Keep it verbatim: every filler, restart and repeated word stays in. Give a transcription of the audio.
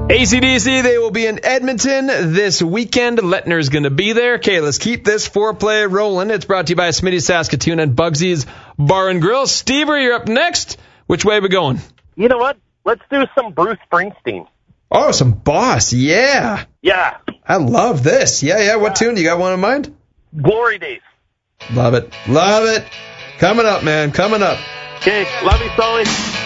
A C D C, they will be in Edmonton this weekend. Lettner's going to be there. Okay, let's keep this foreplay rolling. It's brought to you by Smitty's Saskatoon and Bugsy's Bar and Grill. Stever, you're up next. Which way are we going? You know what? Let's do some Bruce Springsteen. Oh, some Boss. Yeah. Yeah. I love this. Yeah, yeah. What yeah. tune? You got one in mind? Glory Days. Love it. Love it. Coming up, man. Coming up. Okay. Love you, Sully.